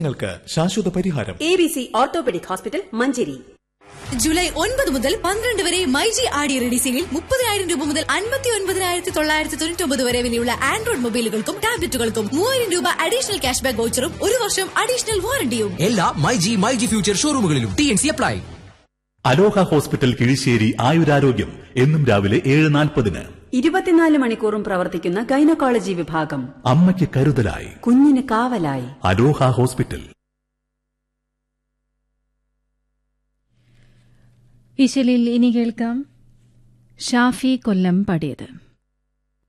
നിങ്ങൾക്ക് ശാശ്വത പരിഹാരം. ABC orthopaedic hospital Manjeri. July 9 മുതൽ 12 വരെ മൈജി ആടി റെഡി സെയിൽ 30,000 രൂപ മുതൽ 59,999 വരെ വിലയുള്ള ആൻഡ്രോയിഡ് മൊബൈലുകൾക്കും ടാബ്ലറ്റുകൾക്കും 3,000 രൂപ അഡീഷണൽ ക്യാഷ് ബാക്ക് വൗച്ചറും 1 വർഷം അഡീഷണൽ വാറണ്ടിയും. എല്ലാ മൈജി ഫ്യൂച്ചർ ഷോറൂമുകളിലും TNC അപ്ലൈ. അലോഹ ഹോസ്പിറ്റൽ കിഴിശ്ശേരി ആയുരാരോഗ്യം എന്നും രാവിലെ 7:40. 24 മണിക്കൂറും പ്രവർത്തിക്കുന്ന ഗൈനക്കോളജി വിഭാഗം. അമ്മയ്ക്ക് കരുതലായി, കുഞ്ഞിന് കാവലായി. അലോഹ ഹോസ്പിറ്റൽ. ഈശലിൽ ഇനി കേൾക്കാം ഷാഫി കൊല്ലം പാടിയത്.